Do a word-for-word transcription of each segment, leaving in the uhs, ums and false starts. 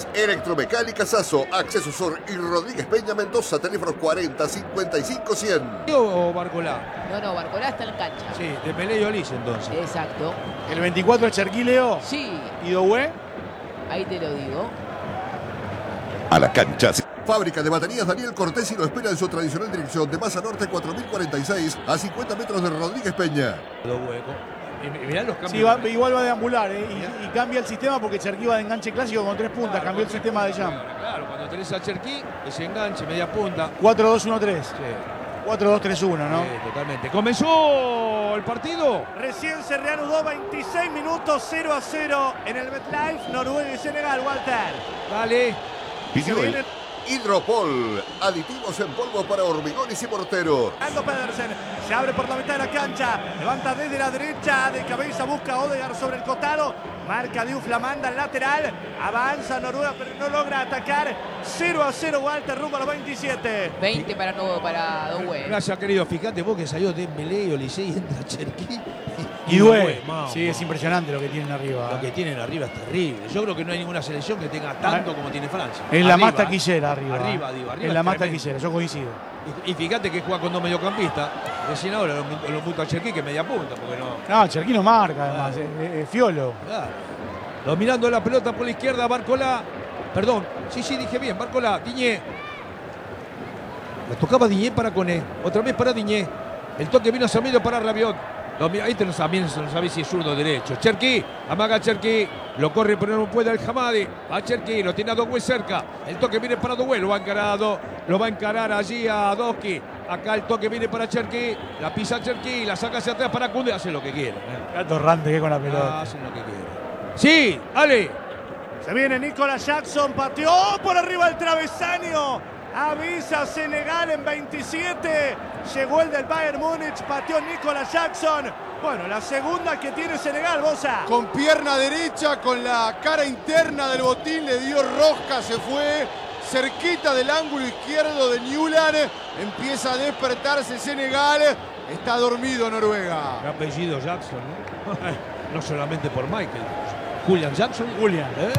Baterías, Electromecánica Sasso, Acceso Sur y Rodríguez Peña Mendoza, teléfono cuarenta cincuenta y cinco cien. ¿O Barcolá? No, no, Barcolá está en cancha. Sí, de Pelé y Olís entonces. Exacto. ¿El veinticuatro es Cherquí, Leo? Sí. ¿Y Doué? Ahí te lo digo. A la cancha. Fábrica de baterías Daniel Cortés y lo espera en su tradicional dirección de Masa Norte cuatro mil cuarenta y seis a cincuenta metros de Rodríguez Peña. Y mirá los cambios. Sí, va, igual va a deambular, ¿eh? y, y cambia el sistema porque Cherquí va de enganche clásico con tres puntas, Claro, cambió el sistema de jam. Claro, cuando tenés a Cherquí, ese enganche, media punta. cuatro dos uno tres. Sí. cuatro dos tres uno, ¿no? Sí, totalmente. ¿Comenzó el partido? Recién se reanudó, veintiséis minutos, cero a cero en el MetLife, Noruega y Senegal, Walter. Dale. Se viene Hidropol, aditivos en polvo para hormigones y morteros. Aldo Pedersen se abre por la mitad de la cancha, levanta desde la derecha, de cabeza busca a Odegaard sobre el costado, marca de un flamanda al lateral, avanza Noruega pero no logra atacar, cero a cero Walter rumbo a los veintisiete. veinte para nuevo para Doué. Gracias, querido. Fíjate vos que salió de Pelé y Olise y entra Cherquí. Y Doué. Sí, es impresionante lo que tienen arriba. Lo que tienen arriba es terrible. Yo creo que no hay ninguna selección que tenga tanto como tiene Francia. Es la más taquillera arriba. Arriba, digo, arriba. Es la más taquillera, yo coincido. Y, y fíjate que juega con dos mediocampistas. Recién ahora lo, lo puto a Cherquí que media punta, porque no. No, Cherquí no marca además, es, es Fiolo. Claro. Dominando la pelota por la izquierda, Barcolá. Perdón, sí, sí, dije bien, Barcolá, Diñé. La tocaba Diñé para Coné. Otra vez para Diñé. El toque vino hacia medio para Rabiot. Ahí te lo sabes, no sabes si es zurdo o derecho. Cherquí, amaga Cherquí. Lo corre, pero no puede el Hamadi. A Cherquí, lo tiene a Doué cerca. El toque viene para Doué, lo va encarado. Lo va a encarar allí a Doski. Acá el toque viene para Cherquí. La pisa Cherquí, la saca hacia atrás para Koundé. Hace lo que quiere. ¿eh? Gato Rante que con la pelota. Ah, hacen lo que quiere. Sí, Ale. Se viene Nicolas Jackson, pateó por arriba el travesaño. Avisa Senegal en veintisiete. Llegó el del Bayern Múnich, pateó Nicolas Jackson. Bueno, la segunda que tiene Senegal, Bosa. Con pierna derecha, con la cara interna del botín, le dio rosca, se fue cerquita del ángulo izquierdo de Newland. Empieza a despertarse Senegal. Está dormido Noruega. El apellido Jackson, ¿no? No solamente por Michael. Julian Jackson. Julian. ¿Eh?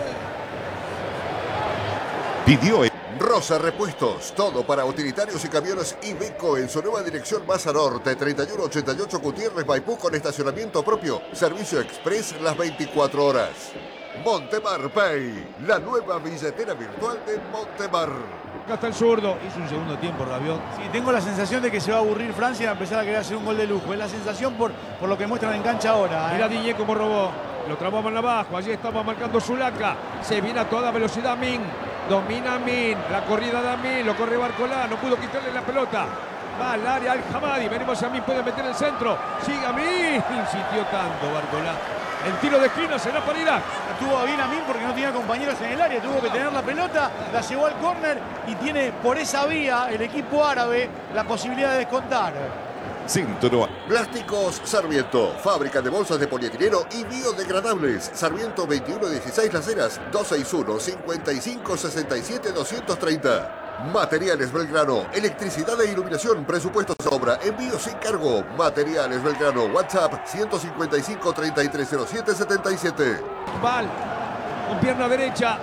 Pidió Rosa Repuestos, todo para utilitarios y camiones Iveco en su nueva dirección Masa Norte, treinta y uno ochenta y ocho Gutiérrez Maipú con estacionamiento propio, servicio express las veinticuatro horas. Montemar Pay, la nueva billetera virtual de Montemar. Acá está el zurdo, hizo un segundo tiempo Rabiot. Sí, tengo la sensación de que se va a aburrir Francia y va a empezar a querer hacer un gol de lujo. Es la sensación por, por lo que muestran en cancha ahora. ¿eh? Mira Diñé como robó, lo trababan abajo, allí estaba marcando Zulaca, se viene a toda velocidad Min. Domina Min, la corrida de Min, lo corre Barcolá, no pudo quitarle la pelota. Va al área al Hamadi, venimos a Min, puede meter el centro. Siga Min, insistió tanto Barcolá. El tiro de esquina será para Irak. Estuvo bien a Min porque no tenía compañeros en el área, tuvo que tener la pelota, la llevó al córner y tiene por esa vía el equipo árabe la posibilidad de descontar. Cinturón. Plásticos Sarmiento, fábrica de bolsas de polietileno y biodegradables. Sarmiento veintiuno dieciséis Las Heras, dos seis uno, cinco cinco, seis siete, dos tres cero. Materiales Belgrano, electricidad e iluminación, presupuestos de obra, envío sin cargo. Materiales Belgrano, WhatsApp ciento cincuenta y cinco, treinta y tres cero siete, setenta y siete. Val, con pierna derecha.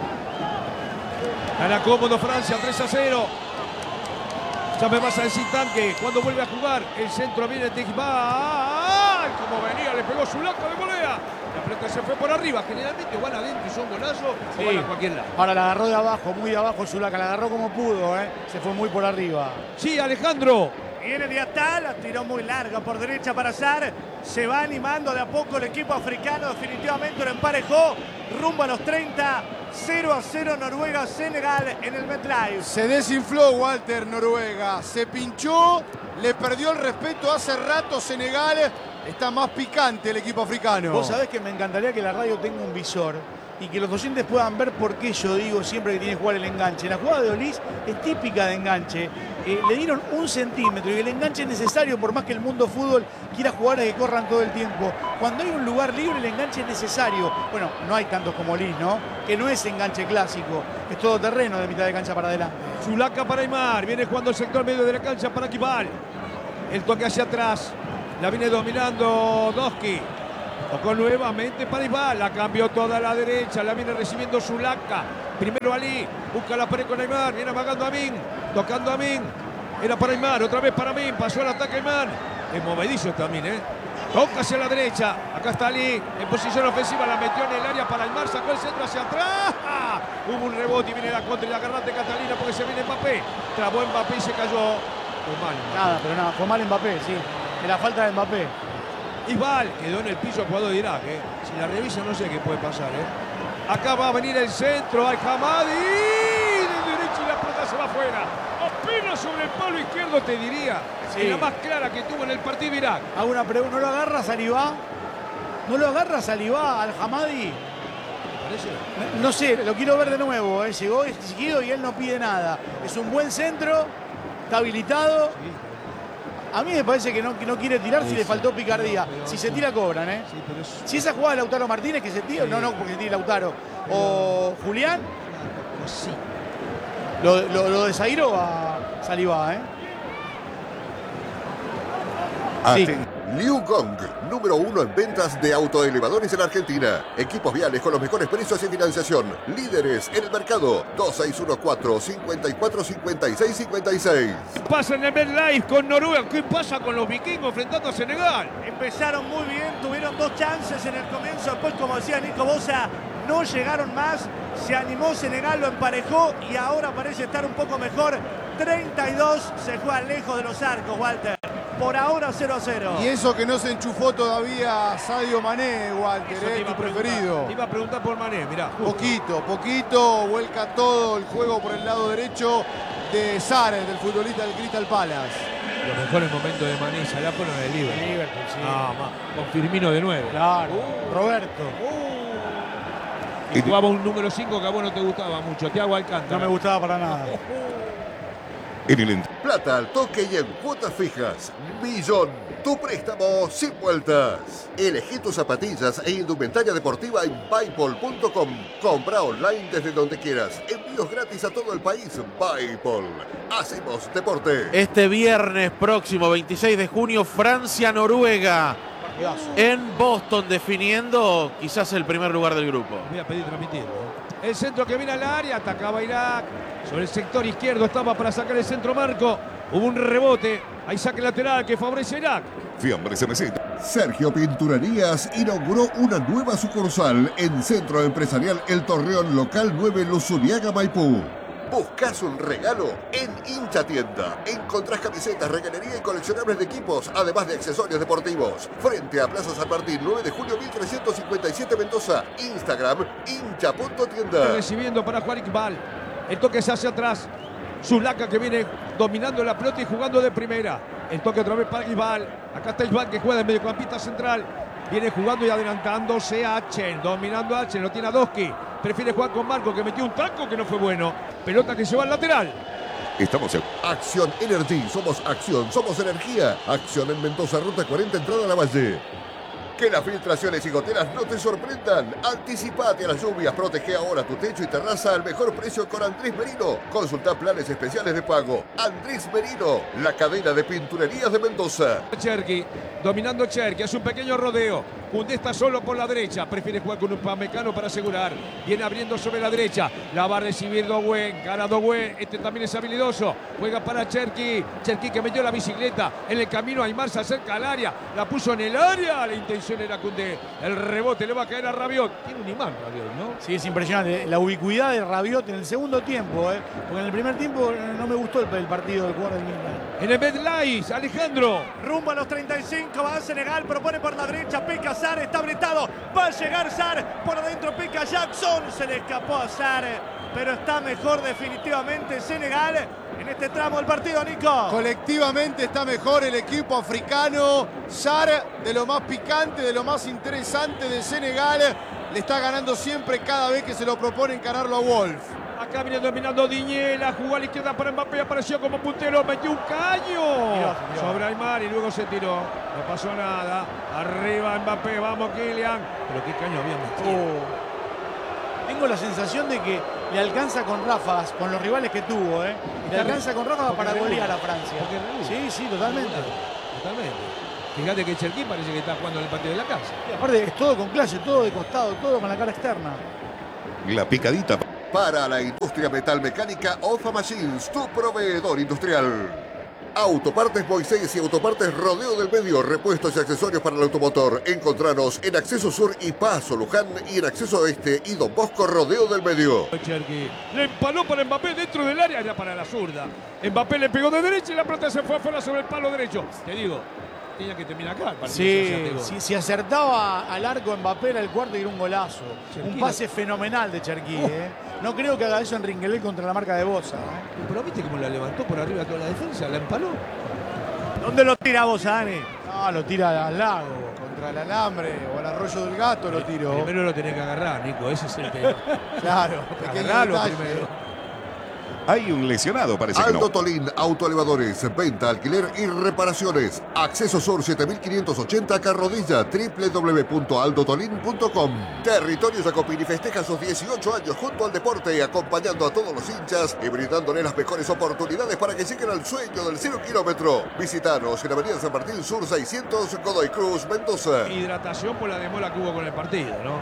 Gana cómodo Francia, tres a cero. Ya me vas a decir tanque, cuando vuelve a jugar, el centro viene de ¡ah! ¡Ay! Como venía, le pegó su laca de volea. La pelota se fue por arriba, generalmente van adentro y son golazos Sí. o van a cualquier lado. Ahora la agarró de abajo, muy de abajo Zulaca, la agarró como pudo, ¿eh? Se fue muy por arriba. Sí, Alejandro. Viene Diatal, la tiró muy larga por derecha para Sar. Se va animando de a poco el equipo africano. Definitivamente lo emparejó. Rumbo a los treinta. cero a cero Noruega-Senegal en el MetLife. Se desinfló Walter Noruega. Se pinchó. Le perdió el respeto hace rato Senegal. Está más picante el equipo africano. Vos sabés que me encantaría que la radio tenga un visor y que los oyentes puedan ver por qué yo digo siempre que tiene que jugar el enganche. La jugada de Olís es típica de enganche. Eh, le dieron un centímetro y el enganche es necesario por más que el mundo fútbol quiera jugadores que corran todo el tiempo. Cuando hay un lugar libre el enganche es necesario. Bueno, no hay tantos como Olís, ¿no? Que no es enganche clásico, es todo terreno de mitad de cancha para adelante. Zulaca para Aymar, viene jugando el sector medio de la cancha para Kibal. El toque hacia atrás, la viene dominando Doski. Tocó nuevamente para Isbal, la cambió toda a la derecha, la viene recibiendo Zulaka. Primero Ali, busca la pared con Aymar, viene amagando a Amin, tocando a Amin. Era para Aymar, otra vez para Amin, pasó el ataque Aymar. Es movedizo también, ¿eh? Toca hacia la derecha, acá está Ali, en posición ofensiva, la metió en el área para Aymar, sacó el centro hacia atrás. ¡Ah! Hubo un rebote y viene la contra y la agarrate Catalina porque se viene Mbappé. Trabó Mbappé y se cayó. Fue mal, Nada, pero nada, fue mal Mbappé, sí. De la falta de Mbappé. Isbal quedó en el piso jugador de Irak, ¿eh? Si la revisa no sé qué puede pasar, ¿eh? Acá va a venir el centro, Al-Hamadi, de derecha y la pelota se va afuera. Apenas sobre el palo izquierdo te diría. Sí. Es la más clara que tuvo en el partido Irak. Hago una pregunta, ¿no lo agarra Salivá? ¿No lo agarra Salivá al Hamadi? ¿Parece? No sé, lo quiero ver de nuevo, ¿eh? Llegó seguido y él no pide nada. Es un buen centro, está habilitado. Sí. A mí me parece que no, que no quiere tirar Sí, si le sí. faltó picardía. Pero- pero- Si se tira, cobran, ¿eh? Sí, pero es Si esa jugada de Lautaro Martínez que se tira, Sí. no, no, porque se tira Lautaro. O Julián, así. lo, lo, lo de Zairo a Salivá, ¿eh? Sí. Liu Gong, número uno en ventas de autoelevadores en Argentina. Equipos viales con los mejores precios y financiación. Líderes en el mercado. dos seis uno cuatro, cinco cuatro, cinco seis cinco seis. Pasa en el MetLife con Noruega. ¿Qué pasa con los vikingos enfrentando a Senegal? Empezaron muy bien, tuvieron dos chances en el comienzo, después como decía Nico Bosa, no llegaron más, se animó Senegal, lo emparejó y ahora parece estar un poco mejor. treinta y dos, se juega lejos de los arcos, Walter. Por ahora cero a cero. Y eso que no se enchufó todavía Sadio Mané, Walter, Eso te eh, iba tu a preguntar. preferido. Te iba a preguntar por Mané, mirá. justo. Poquito, poquito, vuelca todo el juego por el lado derecho de Sárez, del futbolista del Crystal Palace. Los mejores momentos de Mané y Salah fueron en el Liverpool. Liverpool, sí. Ah, ma, con Firmino de nuevo. Claro. Roberto. Y jugaba un número cinco que a vos no te gustaba mucho, Thiago Alcántara. No me gustaba para nada. En el Plata al toque y en cuotas fijas. Millón, tu préstamo sin vueltas. Elegí tus zapatillas e indumentaria deportiva en Buypol punto com. Compra online desde donde quieras. Envíos gratis a todo el país. Buypol. Hacemos deporte. Este viernes próximo, veintiséis de junio, Francia-Noruega en Boston, definiendo quizás el primer lugar del grupo. Voy a pedir transmitirlo. El centro que viene al área, atacaba Irak. Sobre el sector izquierdo estaba para sacar el centro Marco. Hubo un rebote. Hay saque lateral que favorece a Irak. Fiambres M Z. Sergio Pinturerías inauguró una nueva sucursal en Centro Empresarial El Torreón Local nueve Luzuriaga, Maipú. ¿Buscas un regalo? En Hincha Tienda encontrás camisetas, regalería y coleccionables de equipos, además de accesorios deportivos. Frente a Plaza San Martín, nueve de julio mil trescientos cincuenta y siete Mendoza. Instagram, hincha punto tienda. Recibiendo para jugar Iqbal. El toque se hace atrás. Zulaka que viene dominando la pelota y jugando de primera. El toque otra vez para Iqbal. Acá está Iqbal que juega de mediocampista central. Viene jugando y adelantándose a Achen. Dominando a Achen. Lo tiene Adoski. Prefiere jugar con Marco que metió un taco que no fue bueno. Pelota que se va al lateral. Estamos en Acción Energy. Somos acción, somos energía. Acción en Mendoza, ruta cuarenta, entrada a la Valle. Que las filtraciones y goteras no te sorprendan. Anticipate a las lluvias. Protege ahora tu techo y terraza al mejor precio con Andrés Merino. Consulta planes especiales de pago. Andrés Merino, la cadena de pinturerías de Mendoza. Cherki, dominando Cherki, hace un pequeño rodeo. Koundé está solo por la derecha, prefiere jugar con un Pamecano para asegurar. Viene abriendo sobre la derecha, la va a recibir Doué, encara Doué, este también es habilidoso. Juega para Cherki, Cherki que metió la bicicleta en el camino, Aymar se acerca al área, la puso en el área, la intención era Koundé. El rebote le va a caer a Rabiot. Tiene un imán Rabiot, ¿no? Sí, es impresionante. La ubicuidad de Rabiot en el segundo tiempo, ¿eh? Porque en el primer tiempo no me gustó el, el partido del jugador del Milan. En el MetLife, Alejandro. Rumbo a los treinta y cinco, va a Senegal, propone por la derecha, pica Sar, está habilitado, va a llegar Sar, por adentro pica Jackson, se le escapó a Sar, pero está mejor definitivamente Senegal en este tramo del partido, Nico. Colectivamente está mejor el equipo africano. Sar, de lo más picante, de lo más interesante de Senegal, le está ganando siempre cada vez que se lo propone encararlo a Wolf. Acá viene dominando Diñé, la jugó a la izquierda para Mbappé, apareció como puntero, metió un caño Tiró, tiró. sobre Aymar y luego se tiró. No pasó nada. Arriba Mbappé, vamos Kylian. Pero qué caño había metido. Oh. Tengo la sensación de que le alcanza con ráfagas, con los rivales que tuvo, ¿eh? Le Está alcanza re- con ráfagas porque para regula. golear a Francia. Porque regula. Sí, sí, totalmente. Totalmente. Fíjate que Cherki parece que está jugando en el patio de la casa. Y aparte es todo con clase, todo de costado, todo con la cara externa. La picadita. Para la industria metalmecánica, Ofa Machines, tu proveedor industrial. Autopartes Moisés y Autopartes Rodeo del Medio, repuestos y accesorios para el automotor. Encontranos en Acceso Sur y Paso Luján y en Acceso Este y Don Bosco Rodeo del Medio. Cherki le empaló para Mbappé dentro del área, era para la zurda. Mbappé le pegó de derecha y la pelota se fue afuera sobre el palo derecho. Te digo, tenía que terminar acá el partido. Sí, si, si acertaba al arco Mbappé era el cuarto y era un golazo. Cherki, un pase fenomenal de Cherki. Oh. ¿eh? No creo que haga eso en Ringuelé contra la marca de Boza. ¿eh? Pero viste cómo la levantó por arriba toda la defensa, la empaló. ¿Dónde lo tira vos, Dani? No, lo tira al lago. Contra el alambre o al arroyo del gato lo tiró. Primero lo tenés que agarrar, Nico, ese es el tema. Claro, pequeño Agarralo detalle. primero. Hay un lesionado, parece que Aldo no. Tolín, autoelevadores, venta, alquiler y reparaciones. Acceso Sur siete mil quinientos ochenta Carrodilla, doble u doble u doble u punto aldo tolín punto com. Territorio Jacopini festeja sus dieciocho años junto al deporte, acompañando a todos los hinchas y brindándole las mejores oportunidades para que lleguen al sueño del cero kilómetro. Visitanos en Avenida San Martín Sur seiscientos, Godoy Cruz, Mendoza. Hidratación por la demora que hubo con el partido, ¿no?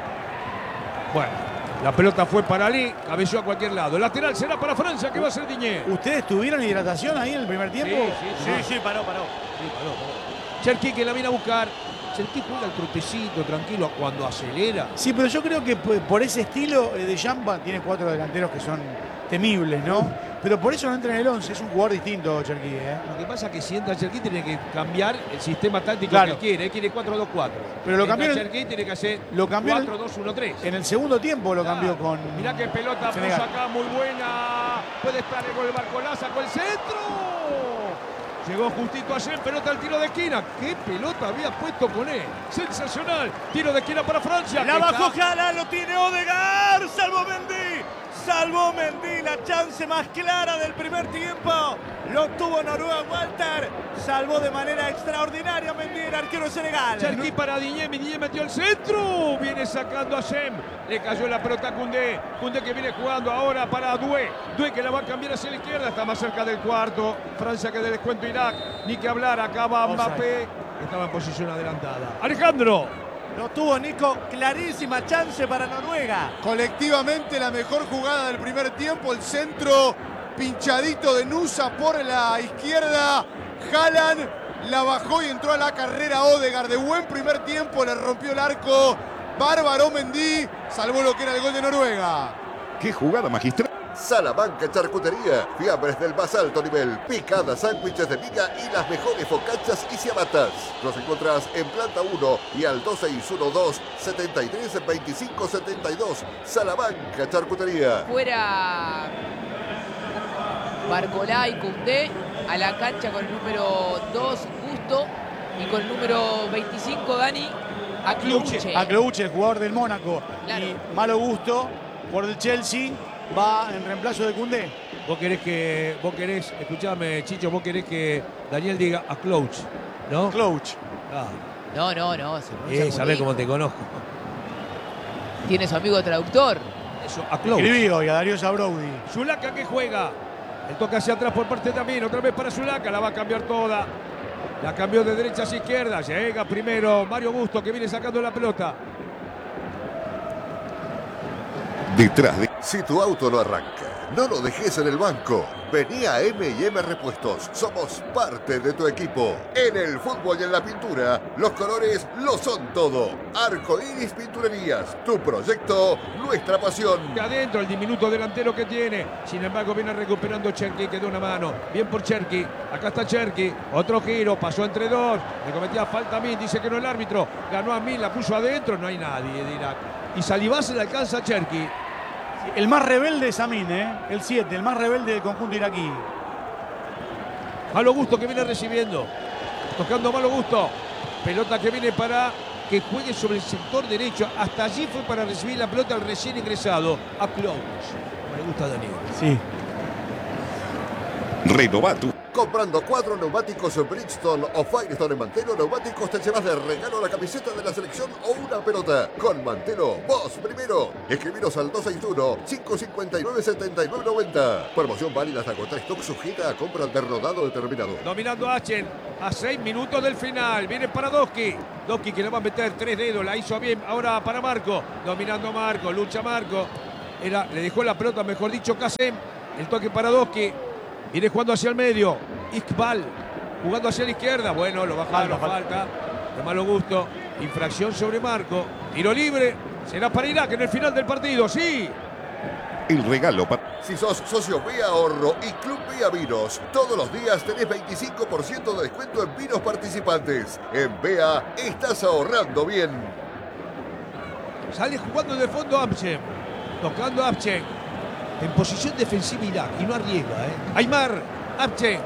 Bueno. La pelota fue para Ali, cabeceó a cualquier lado. El lateral será para Francia, que va a ser Diñé. ¿Ustedes tuvieron hidratación ahí en el primer tiempo? Sí, Sí, sí, paró, paró. Sí, paró, paró. Cherki que la viene a buscar. Cherki juega el trotecito, tranquilo, cuando acelera. Sí, pero yo creo que por ese estilo eh, de Jampa tiene cuatro delanteros que son temibles, ¿no? Pero por eso no entra en el once, es un jugador distinto Cherki, ¿eh? Lo que pasa es que si entra Cherki tiene que cambiar el sistema táctico Claro. que quiere. Él quiere cuatro dos cuatro. Pero lo Entra cambió en- Cherki tiene que hacer lo cambió en- cuatro dos uno tres. En el segundo tiempo lo cambió con Mirá qué pelota Senegal. puso acá, muy buena. Puede estar el gol Barcolá, sacó el centro. Llegó justito ayer, pelota al tiro de esquina. ¿Qué pelota había puesto con él? Sensacional. Tiro de esquina para Francia. La que bajó está- Jala, lo tiene Odegaard. Salvó Mendy. Salvó Mendy. La chance más clara del primer tiempo. Lo tuvo Noruega Walter. Salvó de manera extraordinaria Mendy, el arquero de Senegal. Cherki para Diñé, Diñé metió el centro. Viene sacando a Sem. Le cayó la pelota a Koundé. Koundé que viene jugando ahora para Doué. Doué que la va a cambiar hacia la izquierda. Está más cerca del cuarto. Francia que de descuento Irak. Ni que hablar. Acaba Mbappé. Estaba en posición adelantada. Alejandro. Lo tuvo Nico. Clarísima chance para Noruega. Colectivamente la mejor jugada del primer tiempo, el centro pinchadito de Nusa por la izquierda. Haaland la bajó y entró a la carrera Odegaard. De buen primer tiempo, le rompió el arco. Bárbaro Mendy salvó lo que era el gol de Noruega. Qué jugada magistral. Salamanca Charcutería, fiambres del más alto nivel, picadas, sándwiches de miga y las mejores focachas y ciabatas. Los encontrás en planta uno y al dos seis uno dos, setenta y tres, veinticinco setenta y dos. Salamanca Charcutería. Fuera Barcolá y Koundé a la cancha con el número dos, Gusto, y con el número veinticinco, Dani, Aklouche. a Clouche, el jugador del Mónaco. Claro. Y malo gusto por el Chelsea, va en reemplazo de Koundé. Vos querés que. Vos querés. Escuchame, Chicho, vos querés que Daniel diga a Clouch, ¿no? Clouch. Ah, No, no, no. se pronuncia eh, como sabés dijo. cómo te conozco. Tiene su amigo traductor. Eso, a Clouch. Escribido y a Darío Sabrodi. Zulaka que juega. El toque hacia atrás por parte también. Otra vez para Zulaka. La va a cambiar toda. La cambió de derecha hacia izquierda. Llega primero Mario Busto que viene sacando la pelota. Detrás de. Si tu auto no arranca, no lo dejes en el banco. Vení a eme y eme Repuestos. Somos parte de tu equipo. En el fútbol y en la pintura, los colores lo son todo. Arco Iris Pinturerías. Tu proyecto, nuestra pasión. De adentro el diminuto delantero que tiene. Sin embargo viene recuperando Cherki que de una mano. Bien por Cherki. Acá está Cherki. Otro giro. Pasó entre dos. Le cometía falta a Min. Dice que no el árbitro. Ganó a Min. La puso adentro. No hay nadie de Irak. Y Salivá se le alcanza a Cherki. El más rebelde es Amin, ¿eh? El siete, el más rebelde del conjunto iraquí. Malo Gusto que viene recibiendo. Tocando Malo Gusto. Pelota que viene para que juegue sobre el sector derecho. Hasta allí fue para recibir la pelota al recién ingresado. A Clouch. Me gusta Daniel. Sí. Renová tu. Comprando cuatro neumáticos Bridgestone o Firestone en Mantelo Neumáticos te llevas de regalo la camiseta de la selección o una pelota. Con Mantelo, vos primero. Escribiros al dos seis uno, cinco cinco nueve, siete nueve nueve cero. Promoción válida hasta agotar stock, sujeta a compra de rodado determinado. Dominando Achen a seis minutos del final. Viene para Doski. Doski que le va a meter tres dedos. La hizo bien. Ahora para Marco. Dominando Marco. Lucha Marco. Era, le dejó la pelota, mejor dicho, Kasem. El toque para Doski. Viene jugando hacia el medio. Iqbal jugando hacia la izquierda. Bueno, lo bajaron, falta, falta. De malo gusto. Infracción sobre Marco. Tiro libre. Será para Irak en el final del partido. Sí. El regalo para... Si sos socio Vía Ahorro y Club Vía Vinos, todos los días tenés veinticinco por ciento de descuento en vinos participantes. En Vea estás ahorrando bien. Sale jugando de fondo Abchen. Tocando Abchen. En posición defensiva Irak y no arriesga, ¿eh? Aymar, Abchen.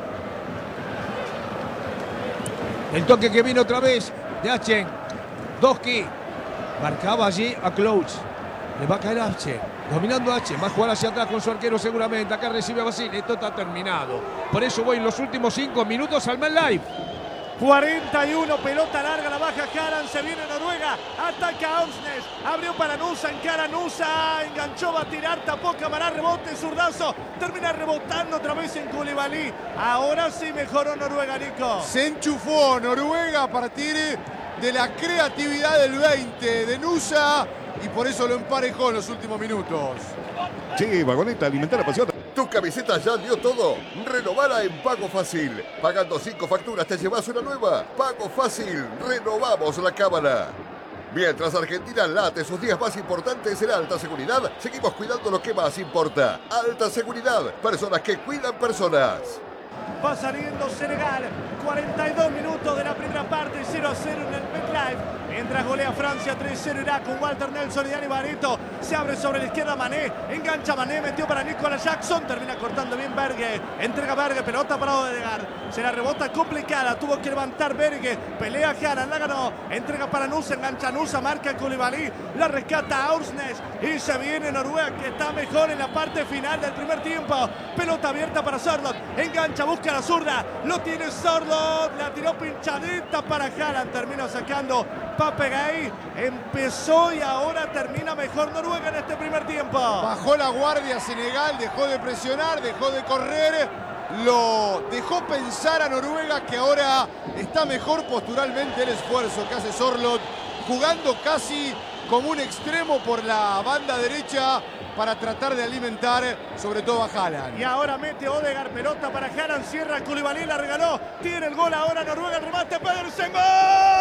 El toque que viene otra vez de Abchen. Doski. Marcaba allí a Close. Le va a caer Abchen. Dominando H, va a jugar hacia atrás con su arquero seguramente. Acá recibe a Basil. Esto está terminado. Por eso voy en los últimos cinco minutos al Men Live. cuarenta y uno, pelota larga, la baja Haran, se viene Noruega, ataca Aursnes, abrió para Nusa, encara Nusa, enganchó, va a tirar, tapó Camará, rebote, zurdazo, termina rebotando otra vez en Koulibaly. Ahora sí mejoró Noruega, Nico. Se enchufó Noruega a partir de la creatividad del veinte de Nusa y por eso lo emparejó en los últimos minutos. Che, Vagoneta, alimentar la pasión. ¿Tu camiseta ya dio todo? Renovala en Pago Fácil. Pagando cinco facturas te llevas una nueva. Pago Fácil. Renovamos la cámara. Mientras Argentina late sus días más importantes en alta seguridad, seguimos cuidando lo que más importa. Alta seguridad. Personas que cuidan personas. Va saliendo Senegal, cuarenta y dos minutos de la primera parte, cero a cero en el MetLife. Mientras golea Francia tres cero Irak con Walter Nelson y Dani Barreto. Se abre sobre la izquierda Mané, engancha Mané, metió para Nicolas Jackson, termina cortando bien Berge. Entrega Berge, pelota para Odegaard. Se la rebota complicada, tuvo que levantar Berge. Pelea Haran, la ganó. Entrega para Nusa, engancha Nusa, marca Koulibaly. La rescata Aursnes y se viene Noruega que está mejor en la parte final del primer tiempo. Pelota abierta para Sørloth, engancha, busca la zurda, lo tiene Sørloth, la tiró pinchadita para Haaland, termina sacando Papegay, empezó y ahora termina mejor Noruega en este primer tiempo. Bajó la guardia Senegal, dejó de presionar, dejó de correr, lo dejó pensar a Noruega que ahora está mejor posturalmente el esfuerzo que hace Sørloth, jugando casi como un extremo por la banda derecha para tratar de alimentar sobre todo a Haaland. Y ahora mete Odegaard, pelota para Haaland, cierra Koulibaly, la regaló, tiene el gol ahora Noruega, el remate, Pedersen, ¡gol!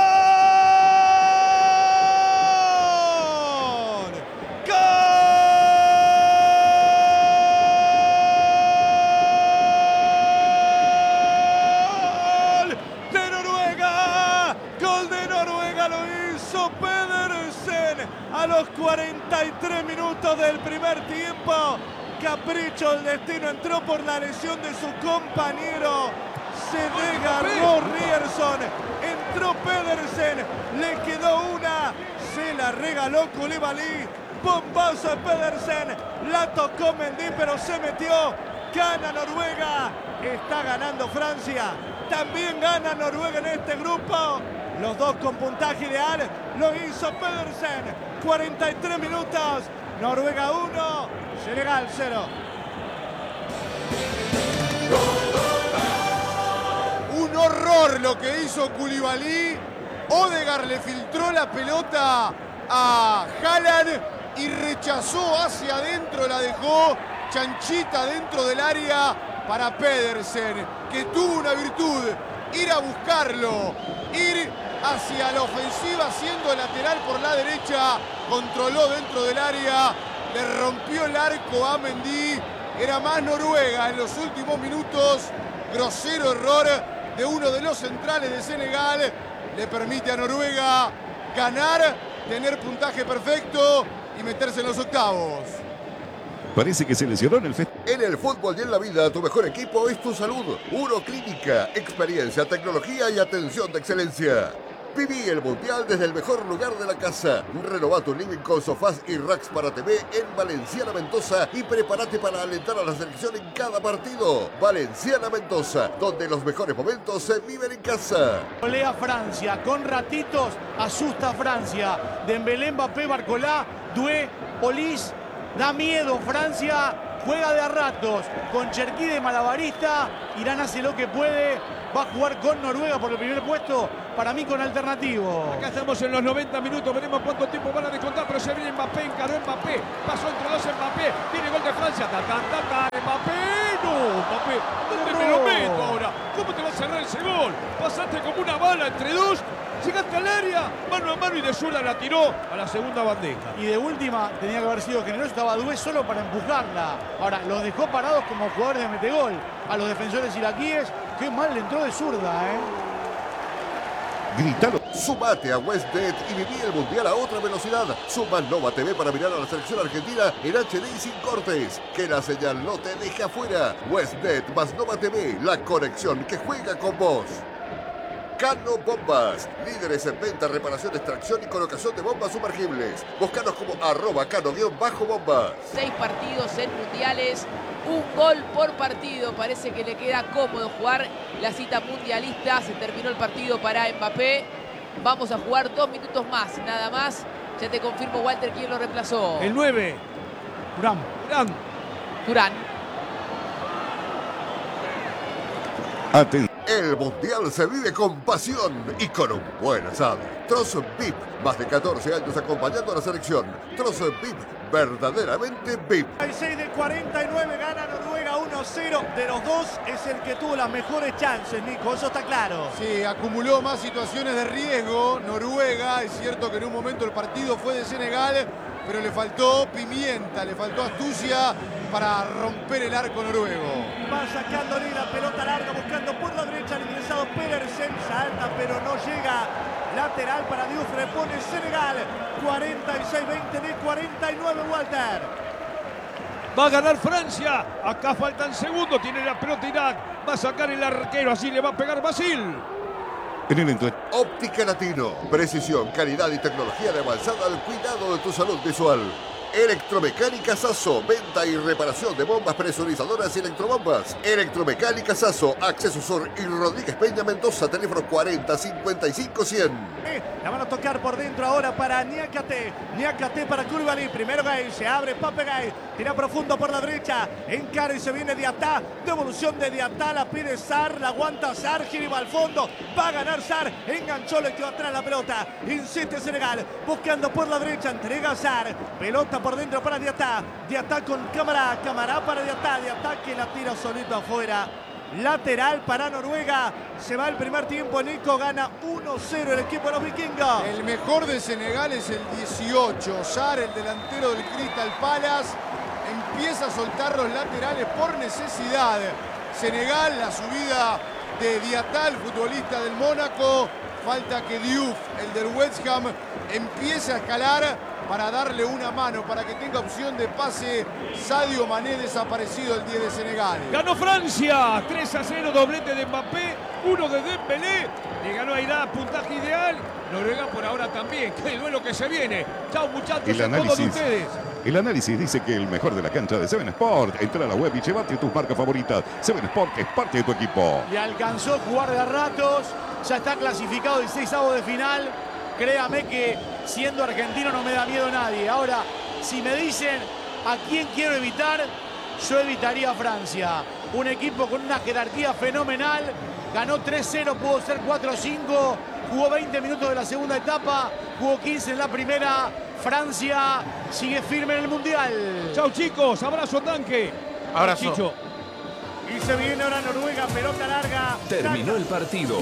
¡Gol de Noruega! ¡Gol de Noruega! Lo hizo Pedersen a los cuarenta y tres minutos del primer tiempo. Capricho del destino, entró por la lesión de su compañero. Se desgarró Ryerson, entró Pedersen, le quedó una, se la regaló Koulibaly. Bombazo de Pedersen, la tocó Mendy pero se metió. Gana Noruega, está ganando Francia, también gana Noruega en este grupo. Los dos con puntaje ideal, lo hizo Pedersen. cuarenta y tres minutos, Noruega uno, Senegal cero. Un horror lo que hizo Koulibaly. Odegaard le filtró la pelota a Haaland y rechazó hacia adentro, la dejó chanchita dentro del área para Pedersen, que tuvo una virtud, ir a buscarlo, ir hacia la ofensiva siendo lateral por la derecha, controló dentro del área, le rompió el arco a Mendy. Era más Noruega en los últimos minutos. Grosero error de uno de los centrales de Senegal. Le permite a Noruega ganar, tener puntaje perfecto y meterse en los octavos. Parece que se lesionó en el festival. En el fútbol y en la vida, tu mejor equipo es tu salud. Uroclínica, experiencia, tecnología y atención de excelencia. Viví el Mundial desde el mejor lugar de la casa. Renová tu living con sofás y racks para T V en Valenciana Mendoza y prepárate para alentar a la selección en cada partido. Valenciana Mendoza, donde los mejores momentos se viven en casa. Golea Francia, con ratitos asusta a Francia. Dembélé, Mbappé, Barcolá, Doué, Olís, da miedo Francia, juega de a ratos con Cherquí de malabarista. Irán hace lo que puede, va a jugar con Noruega por el primer puesto, para mí con alternativo. Acá estamos en los noventa minutos, veremos cuánto tiempo van a descontar, pero se viene Mbappé, encaró Mbappé, pasó entre dos Mbappé, viene gol de Francia, ta, ta, ta, ta, Mbappé, no, Mbappé, ¿dónde me lo meto ahora? ¿Cómo te va a cerrar ese gol? Pasaste como una bala entre dos, llegaste al área, mano a mano y de zurda la tiró a la segunda bandeja. Y de última tenía que haber sido generoso, estaba Doué solo para empujarla. Ahora, los dejó parados como jugadores de metegol a los defensores iraquíes. Qué mal le entró de zurda, ¿eh? Gritalo. Sumate a WestBet y viví el Mundial a otra velocidad. Suma Nova T V para mirar a la selección argentina en H D y sin cortes. Que la señal no te deje afuera. WestBet más Nova T V, la conexión que juega con vos. Cano Bombas, líderes en venta, reparación, extracción y colocación de bombas sumergibles. Búscanos como arroba cano-bombas. Seis partidos en mundiales, un gol por partido. Parece que le queda cómodo jugar la cita mundialista. Se terminó el partido para Mbappé. Vamos a jugar dos minutos más, nada más. Ya te confirmo, Walter, quién lo reemplazó. El nueve. Durán. Durán. Durán. Atención. El Mundial se vive con pasión y con un buen asado. Trozo V I P, más de catorce años acompañando a la selección. Trozo V I P, verdaderamente V I P. cuarenta y seis de cuarenta y nueve gana Noruega uno cero. De los dos es el que tuvo las mejores chances, Nico, eso está claro. Sí, acumuló más situaciones de riesgo Noruega. Es cierto que en un momento el partido fue de Senegal, pero le faltó pimienta, le faltó astucia para romper el arco noruego. Va sacándole la pelota larga, buscando por la derecha el ingresado Pedersen. Salta, pero no llega. Lateral para Diouf, repone Senegal. cuarenta y seis veinte de cuarenta y nueve, Walter. Va a ganar Francia. Acá faltan segundos. Tiene la pelota Irak. Va a sacar el arquero. Así le va a pegar Brasil. En el entro. Óptica Latino. Precisión, calidad y tecnología de avanzada al cuidado de tu salud visual. Electromecánica Sasso, venta y reparación de bombas presurizadoras y electrobombas. Electromecánica Sasso, Acceso Sur y Rodríguez Peña Mendoza, teléfono cuarenta cincuenta y cinco cien. Eh, la van a tocar por dentro ahora para Niakate. Niakate para Koulibaly. Primero Gay, se abre Pape Gay. Tira profundo por la derecha. Encara y se viene Diatá. Devolución de Diatá, la pide Sar. La aguanta Sar, gira y va al fondo. Va a ganar Sar. Enganchó, le quedó atrás la pelota. Insiste Senegal. Buscando por la derecha. Entrega Sar. Pelota por dentro para Diatá. Diatá con Camará. Camará para Diatá. Diatá que la tira solito afuera. Lateral para Noruega. Se va el primer tiempo. Nico gana uno cero el equipo de los vikingos. El mejor de Senegal es el dieciocho. Sar, el delantero del Crystal Palace, empieza a soltar los laterales por necesidad. Senegal, la subida de Diatá, el futbolista del Mónaco. Falta que Diouf, el del West Ham, empiece a escalar para darle una mano, para que tenga opción de pase. Sadio Mané desaparecido, el diez de Senegal. Ganó Francia. tres a cero, doblete de Mbappé. Uno de Dembélé. Le ganó a Irak, puntaje ideal. Noruega por ahora también. Qué duelo que se viene. Chao, muchachos, El a todos análisis, ustedes. el análisis dice que el mejor de la cancha de Seven Sport. Entra a la web y llévate tus marcas favoritas. Seven Sport es parte de tu equipo. Le alcanzó a jugar de a ratos. Ya está clasificado el seisavo de final. Créame que siendo argentino no me da miedo nadie. Ahora, si me dicen a quién quiero evitar, yo evitaría a Francia. Un equipo con una jerarquía fenomenal. Ganó tres cero, pudo ser cuatro cinco. Jugó veinte minutos de la segunda etapa. Jugó quince en la primera. Francia sigue firme en el Mundial. Chao, chicos. Abrazo, tanque. Abrazo. Chicho. Y se viene ahora Noruega, pelota larga. Terminó el partido.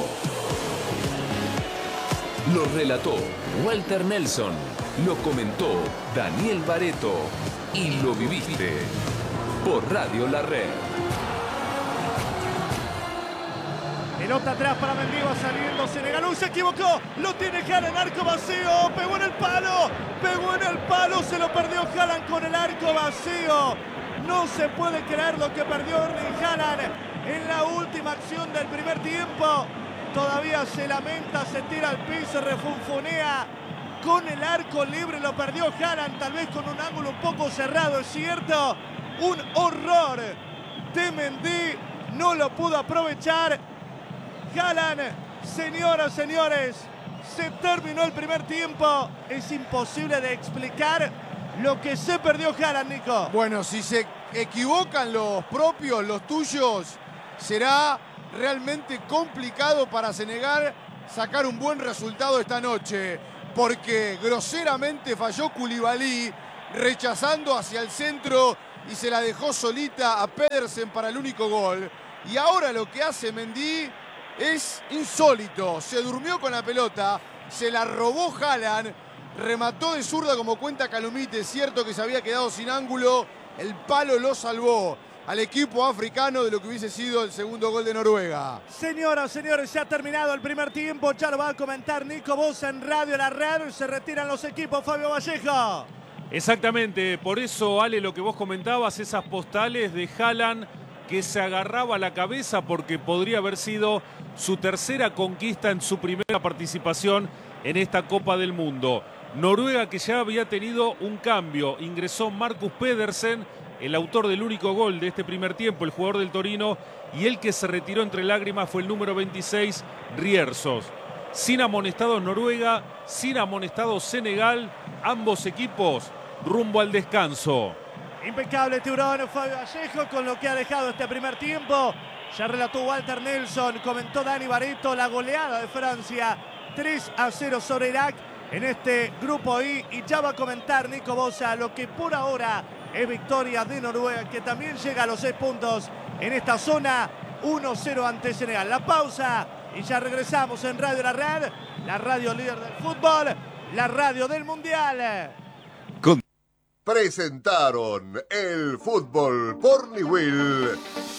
Lo relató Walter Nelson. Lo comentó Daniel Bareto. Y lo viviste por Radio La Red. Pelota atrás para Mendigo, saliendo Senegal. ¡Uy, se equivocó! Lo tiene Haaland, arco vacío. Pegó en el palo. Pegó en el palo. Se lo perdió Haaland con el arco vacío. No se puede creer lo que perdió Erling Haaland en la última acción del primer tiempo. Todavía se lamenta, se tira al piso, refunfunea con el arco libre. Lo perdió Haaland, tal vez con un ángulo un poco cerrado, es cierto. Un horror de Mendy, no lo pudo aprovechar. Haaland, señoras, señores, se terminó el primer tiempo. Es imposible de explicar lo que se perdió Haaland, Nico. Bueno, si se equivocan los propios, los tuyos, será realmente complicado para Senegal sacar un buen resultado esta noche, porque groseramente falló Koulibaly, rechazando hacia el centro y se la dejó solita a Pedersen para el único gol. Y ahora lo que hace Mendy es insólito, se durmió con la pelota, se la robó Haaland, remató de zurda como cuenta Calumite, es cierto que se había quedado sin ángulo, el palo lo salvó al equipo africano de lo que hubiese sido el segundo gol de Noruega. Señoras, señores, se ha terminado el primer tiempo, ya lo va a comentar Nico Bosa en Radio La Red, se retiran los equipos, Fabio Vallejo. Exactamente, por eso, Ale, lo que vos comentabas, esas postales de Haaland que se agarraba a la cabeza porque podría haber sido su tercera conquista en su primera participación en esta Copa del Mundo. Noruega, que ya había tenido un cambio, ingresó Marcus Pedersen, el autor del único gol de este primer tiempo, el jugador del Torino, y el que se retiró entre lágrimas fue el número veintiséis, Riersos. Sin amonestados Noruega, sin amonestados Senegal, ambos equipos rumbo al descanso. Impecable Tiburón, Fabio Vallejo, con lo que ha dejado este primer tiempo. Ya relató Walter Nelson, comentó Dani Barreto, la goleada de Francia, tres a cero sobre Irak en este grupo I. Y ya va a comentar Nico Bosa lo que por ahora es victoria de Noruega, que también llega a los seis puntos en esta zona, uno cero ante Senegal. La pausa y ya regresamos en Radio La Red, la radio líder del fútbol, la radio del Mundial. Con... Presentaron el fútbol por Niwil.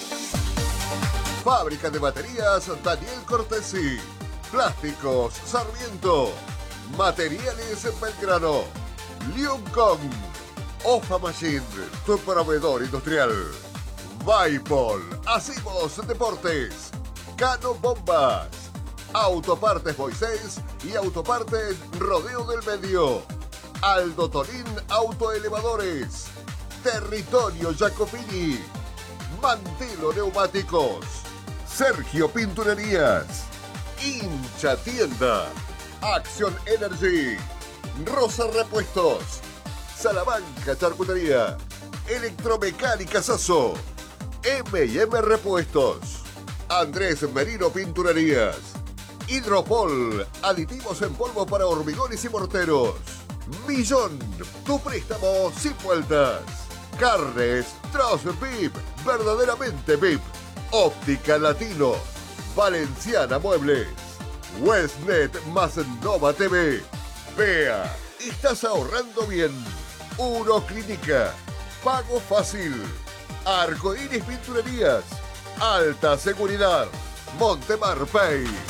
Fábrica de baterías Daniel Cortesi. Plásticos Sarmiento. Materiales Belgrano. Liuncon. Ofa Machine, tu proveedor industrial. Vaipol, Hacimos Deportes. Cano Bombas. Autopartes Moisés y Autopartes Rodeo del Medio. Aldo Torín Autoelevadores. Territorio Jacopini. Mantelo Neumáticos. Sergio Pinturerías. Hincha Tienda. Acción Energy. Rosa Repuestos. Salamanca Charcutería. Electromecánica Sasso. eme y eme Repuestos. Andrés Merino Pinturerías. Hidropol. Aditivos en polvo para hormigones y morteros. Millón. Tu préstamo sin vueltas. Carnes Tros V I P. Verdaderamente V I P. Óptica Latino. Valenciana Muebles. Westnet más Nova T V. Vea. Estás ahorrando bien. Uroclínica. Pago fácil. Arcoíris Pinturerías. Alta seguridad. Montemar Pay.